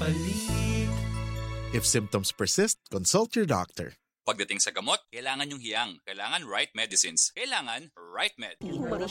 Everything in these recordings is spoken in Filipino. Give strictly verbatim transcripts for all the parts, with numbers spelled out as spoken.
bumalik. If symptoms persist, consult your doctor. Pagdating sa gamot, kailangan yung hiyang. Kailangan right medicines. Kailangan right med.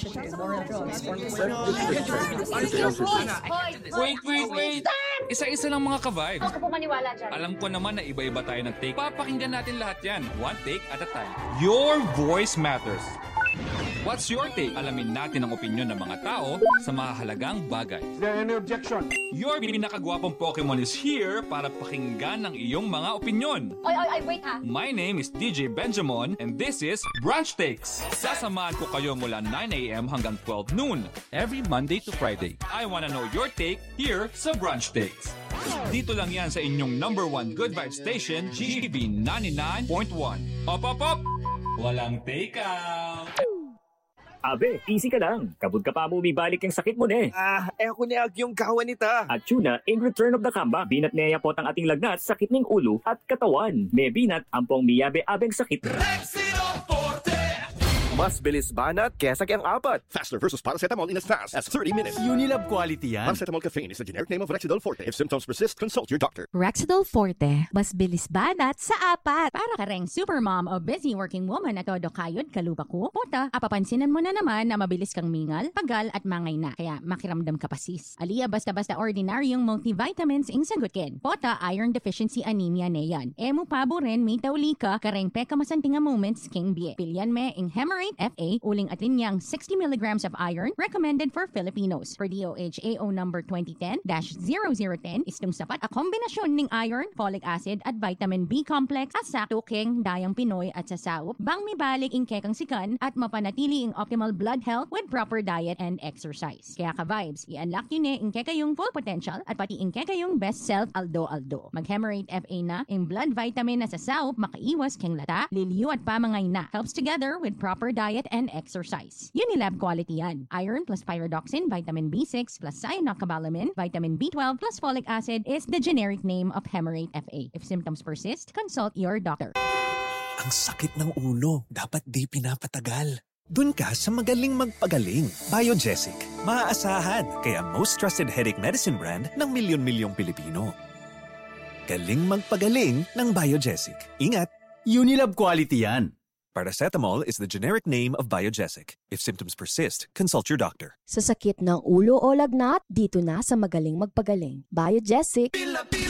Wait, wait, wait! Isa-isa lang mga ka-vibe. Huwag ka po maniwala dyan. Alam ko naman na iba-iba tayo ng take. Papakinggan natin lahat yan. One take at a time. Your voice matters. What's your take? Alamin natin ang opinion ng mga tao sa mahalagang bagay. Is there any objection? Your pinakagwapong Pokemon is here para pakinggan ang iyong mga opinion. Oy, oy, oy, wait ha. My name is D J Benjamin and this is Brunch Takes. Sasamahan ko kayo mula nine a.m. hanggang twelve noon. Every Monday to Friday. I wanna know your take here sa Brunch Takes. Dito lang yan sa inyong number one good vibe station, G B ninety-nine point one. Op, op, op! Walang take out! Abe, easy ka lang. Kabud ka pa mo umibalik yung sakit mo ne. Ah, eh ako niag yung kawan nita. At tuna, in return of the comeback, binat niya po ang ating lagnat, sakit ng ulo at katawan. May binat, ampong miyabe-abeng sakit. Mas bilis banat kesa kayang apat. Faster versus paracetamol in as fast as thirty minutes. Unilab quality yan. Paracetamol caffeine is the generic name of Rexidol Forte. If symptoms persist, consult your doctor. Rexidol Forte, mas bilis banat sa apat. Para ka ring supermom o busy working woman na todo kayod kaluba ko, puta, apapansinan mo na naman na mabilis kang mingal, pagal at mangay na. Kaya makiramdam ka pa sis. Aliya basta-basta ordinaryong multivitamins ing sagutin. Pota, iron deficiency anemia na yan. Emu pabo rin may tauli ka, kareng peka masantinga moments king bie. Pilyan me ing hemorrhoid F A, uling at linyang sixty milligrams of iron recommended for Filipinos. Per D O H A O number twenty ten dash zero zero one zero istung sapat a kombinasyon ng iron, folic acid at vitamin B complex at sakto king dayang Pinoy at sasaup bang mibalik ing kekang sikan at mapanatili ing optimal blood health with proper diet and exercise. Kaya ka vibes, i-unlock yun eh ing kekayong full potential at pati ing kekayong best self aldo aldo. Mag-hemorrhoid F A na ing blood vitamin na sasaup makaiwas keng lata, liliw at pamangay na. Helps together with proper diet and exercise. Unilab quality yan. Iron plus pyridoxine, vitamin B six plus cyanocobalamin, vitamin B twelve plus folic acid is the generic name of Hemorrhoid F A. If symptoms persist, consult your doctor. Ang sakit ng ulo, dapat di pinapatagal. Dun ka sa magaling magpagaling. Biogesic. Maaasahan, kaya most trusted headache medicine brand ng milyon-milyong Pilipino. Galing magpagaling ng Biogesic. Ingat! Unilab quality yan. Paracetamol is the generic name of Biogesic. If symptoms persist, consult your doctor. Sa sakit ng ulo o lagnat, dito na sa magaling magpagaling. Biogesic.